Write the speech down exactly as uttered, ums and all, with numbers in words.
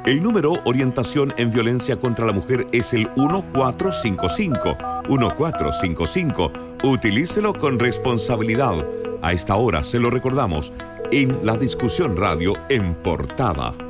El número Orientación en Violencia contra la Mujer es el uno cuatro cinco cinco. uno cuatro cinco cinco. Utilícelo con responsabilidad. A esta hora se lo recordamos en la discusión radio en portada.